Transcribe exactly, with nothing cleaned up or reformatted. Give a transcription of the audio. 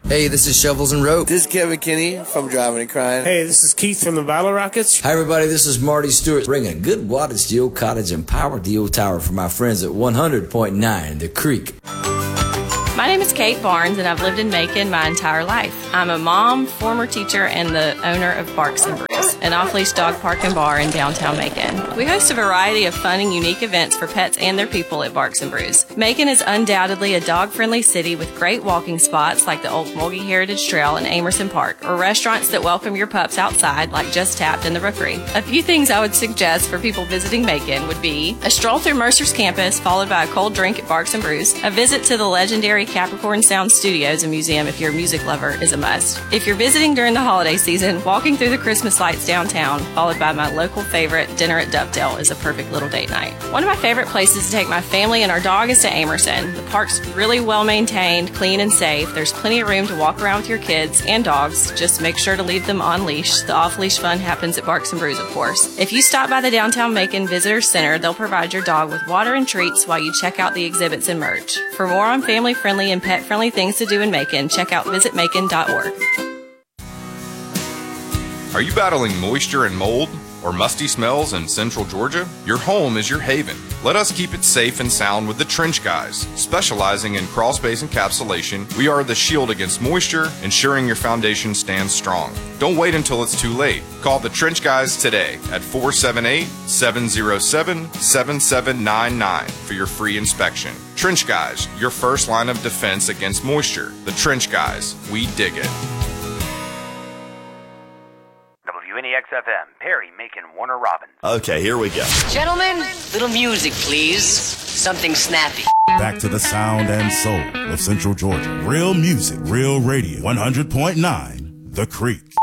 Hey, this is Shovels and Rope. This is Kevin Kinney from Driving and Crying. Hey, this is Keith from the Battle Rockets. Hi, everybody. This is Marty Stewart, bringing a good watt steel cottage and power deal tower for my friends at one hundred point nine The Creek. My name is Kate Barnes, and I've lived in Macon my entire life. I'm a mom, former teacher, and the owner of Barks and Brews, an off-leash dog park and bar in downtown Macon. We host a variety of fun and unique events for pets and their people at Barks and Brews. Macon is undoubtedly a dog-friendly city with great walking spots like the Old Mulgee Heritage Trail and Amerson Park, or restaurants that welcome your pups outside like Just Tapped and the Rookery. A few things I would suggest for people visiting Macon would be a stroll through Mercer's campus, followed by a cold drink at Barks and Brews, a visit to the legendary Capricorn Sound Studios and Museum if you're a music lover is a must. If you're visiting during the holiday season, walking through the Christmas lights downtown, followed by my local favorite, dinner at Dovetail, is a perfect little date night. One of my favorite places to take my family and our dog is to Amerson. The park's really well maintained, clean, and safe. There's plenty of room to walk around with your kids and dogs. Just make sure to leave them on leash. The off-leash fun happens at Barks and Brews, of course. If you stop by the downtown Macon Visitor Center, they'll provide your dog with water and treats while you check out the exhibits and merch. For more on family-friendly and pet-friendly things to do in Macon, check out visit macon dot org. Are you battling moisture and mold or musty smells in central Georgia? Your home is your haven. Let us keep it safe and sound with the Trench Guys. Specializing in crawl space encapsulation, we are the shield against moisture, ensuring your foundation stands strong. Don't wait until it's too late. Call the Trench Guys today at four seven eight, seven zero seven, seven seven nine nine for your free inspection. Trench Guys, your first line of defense against moisture. The Trench Guys, we dig it. W N E X F M, Perry, Macon, Warner Robins. Okay, here we go. Gentlemen, little music, please. Something snappy. Back to the sound and soul of Central Georgia. Real music, real radio. one hundred point nine The Creek.